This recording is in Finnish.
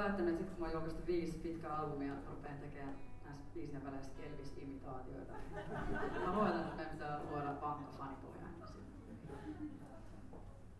päättänyt, että sit kun mä oon julkaistu 5 pitkää albumia, rupean tekemään näissä biisien väleissä Elvis-imitaatioita. Mä hoitan, että meidän pitää luoda vankka fanipohja.